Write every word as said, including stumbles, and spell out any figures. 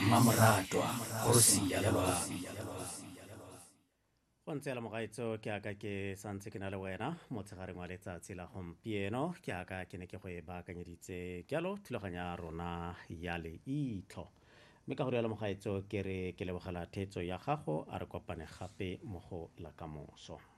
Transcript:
Mmamoratwa go sia lelwang. Go ntse la mogaetso ke aka ke santse ke na le wena motshegareng wa letsatsi la gompieno ke aka ke ne ke go e baakanyeditse jalo thulaganya rona ya leitlho mme ka go rialo mogaetso ke re ke lebogela theetso ya gago a re kopane gape mo go la kamoso.